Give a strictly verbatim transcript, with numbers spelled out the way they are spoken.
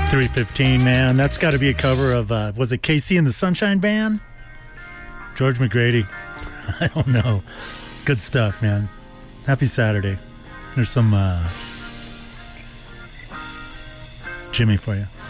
three fifteen, man. That's got to be a cover of, uh, was it K C and the Sunshine Band? George McGrady. I don't know. Good stuff, man. Happy Saturday. There's some uh, Jimmy for you.